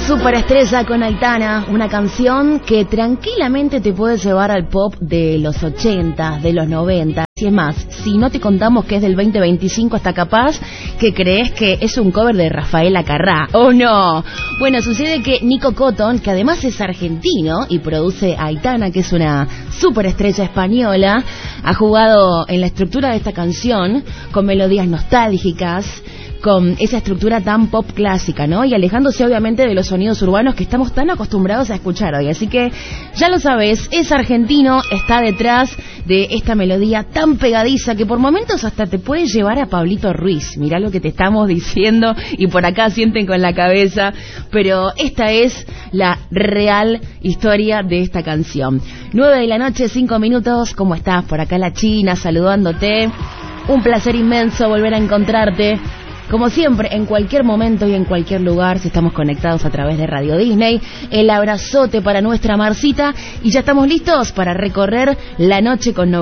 Superestrella con Aitana, una canción que tranquilamente te puede llevar al pop de los 80, de los 90. Y es más, si no te contamos que es del 2025, hasta capaz que crees que es un cover de Rafael Acarrá. ¡Oh, no! Bueno, sucede que Nico Cotton, que además es argentino y produce Aitana, que es una superestrella española, ha jugado en la estructura de esta canción con melodías nostálgicas, con esa estructura tan pop clásica, ¿no? Y alejándose obviamente de los sonidos urbanos que estamos tan acostumbrados a escuchar hoy. Así que ya lo sabes, es argentino, está detrás de esta melodía tan pegadiza que por momentos hasta te puede llevar a Pablito Ruiz. Mirá lo que te estamos diciendo y por acá sienten con la cabeza, pero esta es la real historia de esta canción. 9:00 p.m, 5 minutos. ¿Cómo estás? Por acá la China saludándote. Un placer inmenso volver a encontrarte. Como siempre, en cualquier momento y en cualquier lugar, si estamos conectados a través de Radio Disney, el abrazote para nuestra Marcita y ya estamos listos para recorrer la noche con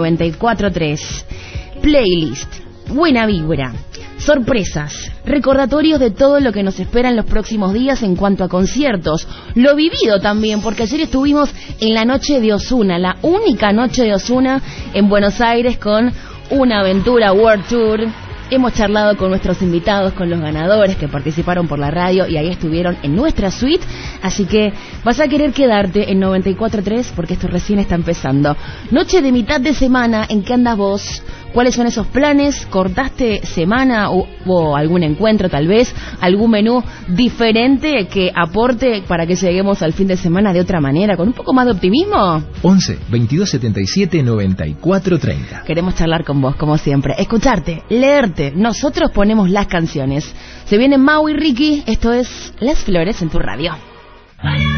94.3. Playlist, buena vibra, sorpresas, recordatorios de todo lo que nos espera en los próximos días en cuanto a conciertos. Lo vivido también, porque ayer estuvimos en la noche de Ozuna, la única noche de Ozuna en Buenos Aires con una aventura World Tour. Hemos charlado con nuestros invitados, con los ganadores que participaron por la radio y ahí estuvieron en nuestra suite. Así que vas a querer quedarte en 94.3 porque esto recién está empezando. Noche de mitad de semana, ¿en qué andas vos? ¿Cuáles son esos planes? ¿Cortaste semana o algún encuentro tal vez? ¿Algún menú diferente que aporte para que lleguemos al fin de semana de otra manera, con un poco más de optimismo? 11 22 77 94 30. Queremos charlar con vos, como siempre. Escucharte, leerte. Nosotros ponemos las canciones. Se vienen Mau y Ricky. Esto es Las Flores en tu radio.